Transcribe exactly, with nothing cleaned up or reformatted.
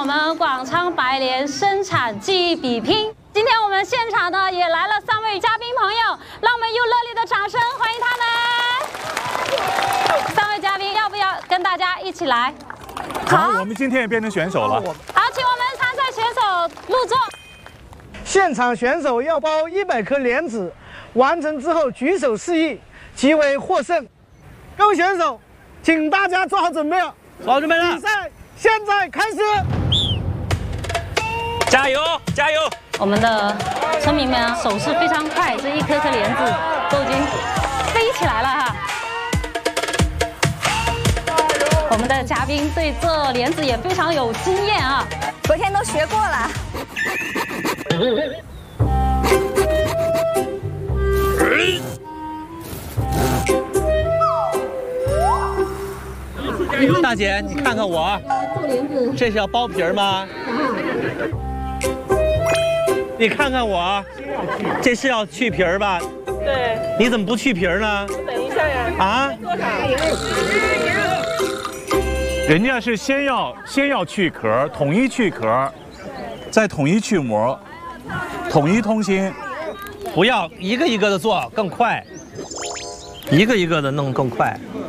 们广昌白莲生产技艺比拼。今天我们现场呢也来了三位嘉宾朋友，让我们用热烈的掌声欢迎他们。三位嘉宾要不要跟大家一起来？ 好，我们今天也变成选手了。 好，请我们参赛选手入座。 现场选手要包一百颗莲子，完成之后举手示意，即为获胜。各位选手，请大家做好准备了。 做好准备了。 比赛现在开始。 加油，加油！ 我们的村民们啊，手势非常快，这一颗颗莲子都已经飞起来了哈。我们的嘉宾对这莲子也非常有经验啊， 昨天都学过了。 大姐，你看看我，这是要剥皮儿吗？你看看我，这是要去皮儿吧？ 对。 你怎么不去皮儿呢？ 等一下呀。 啊？ 人家是先要先要去壳，统一去壳，再统一去膜，统一通心。 不要一个一个的做更快，一个一个的弄更快。